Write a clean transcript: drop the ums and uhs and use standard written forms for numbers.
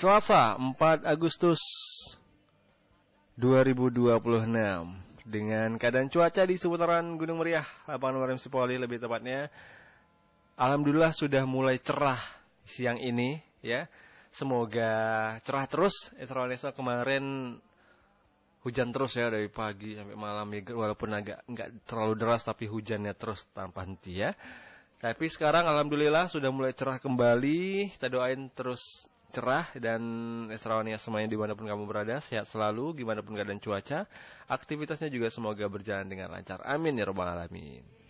Selasa 4 Agustus 2026 dengan keadaan cuaca di seputaran Gunung Meriah, lapangan RMC Poli lebih tepatnya. Alhamdulillah sudah mulai cerah siang ini ya. Semoga cerah terus. Esok kemarin hujan terus ya dari pagi sampai malam ya, walaupun agak enggak terlalu deras tapi hujannya terus tanpa henti ya. Tapi sekarang alhamdulillah sudah mulai cerah kembali. Kita doain terus cerah dan Esrawania semuanya dimanapun kamu berada, sehat selalu, gimana pun keadaan cuaca. Aktivitasnya juga semoga berjalan dengan lancar. Amin ya rabbal alamin.